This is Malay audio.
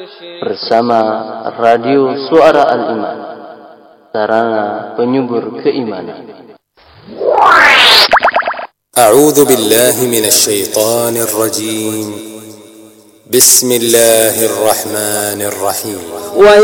bersama Radio Suara Al-Iman, sarana penyubur keimanan. A'udzu billahi minasy syaithanir rajim. Bismillahirrahmanirrahim.